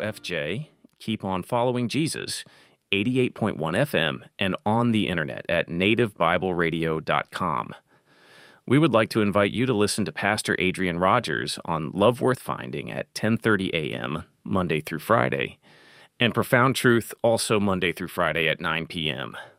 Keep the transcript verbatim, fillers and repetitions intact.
F J. Keep on following Jesus, eighty-eight point one F M, and on the internet at native bible radio dot com. We would like to invite you to listen to Pastor Adrian Rogers on Love Worth Finding at ten thirty a.m. Monday through Friday, and Profound Truth also Monday through Friday at nine p.m.